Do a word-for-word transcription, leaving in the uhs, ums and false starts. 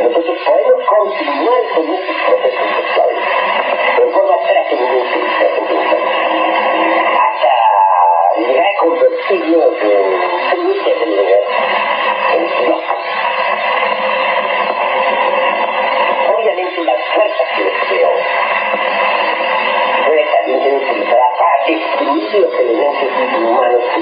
Entonces podemos continuar con estos procesos sexuales, pero en forma práctica y útil.